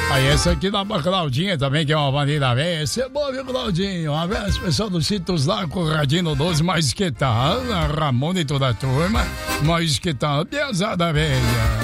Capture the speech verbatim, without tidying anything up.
Aí essa aqui dá pra Claudinha também, que é uma bandeira velha. Esse é bom, viu, Claudinho? Um abraço, pessoal do Citos lá, Corradinho doze, mais que tal? Ramon e toda a turma, mais que tal? Piazada velha.